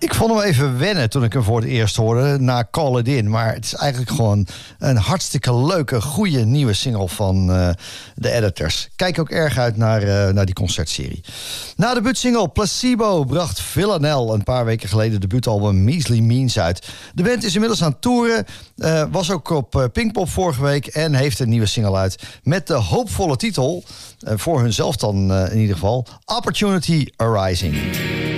Ik vond hem even wennen toen ik hem voor het eerst hoorde na Call It In. Maar het is eigenlijk gewoon een hartstikke leuke, goede nieuwe single van de Editors. Kijk ook erg uit naar die concertserie. Na de debuutsingle Placebo bracht Villanelle een paar weken geleden het debuutalbum Measly Means uit. De band is inmiddels aan het toeren, was ook op Pinkpop vorige week en heeft een nieuwe single uit met de hoopvolle titel, voor hunzelf dan in ieder geval, Opportunity Arising.